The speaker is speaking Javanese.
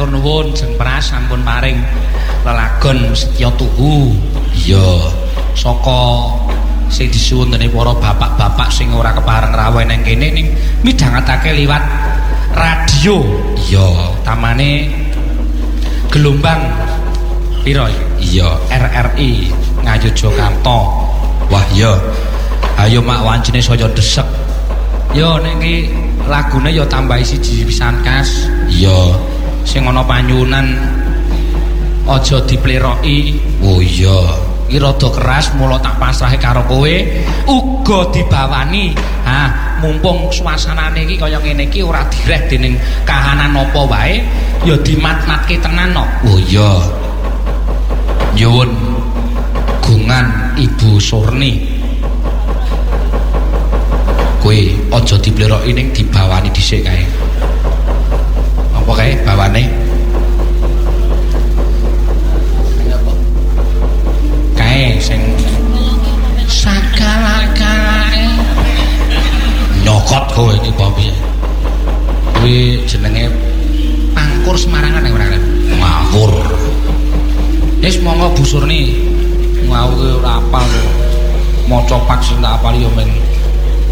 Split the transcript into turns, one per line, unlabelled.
matur nuwun Jen Pras sampun paring lelagon setya tuhu. Iya, saka sing disuwun dening para bapak-bapak sing ora kepareng rawuh nang kene ning midhangetake liwat radio. Iya, tamane gelombang pira iki? Iya, RRI Ngayogyakarta. Wah, iya. Ayo mak wancine saya desek. Yo nek iki lagune ya tambahi siji pisan kas. Iya, sing ana panyunan aja dipleroki. Oh iya, iki rada keras mula tak pasrahe karo kowe. Uga dibawani. Mumpung suasanane iki kaya ngene iki ora direh dening kahanan apa wae, ya dimat-matke tenan kok. Oh iya. Nyuwun gungan Ibu Surni. Kowe aja dipleroki ning dibawani dhisik kae. Apa kae bawane? Kae sing sagala-galane nyokot kowe iki apa piye? Kuwi jenenge Pangkur Semarangan ora kan? Ngawur. Wis monggo Bu Surni. Ngawur ora apal. Maca pak sing tak apal ya men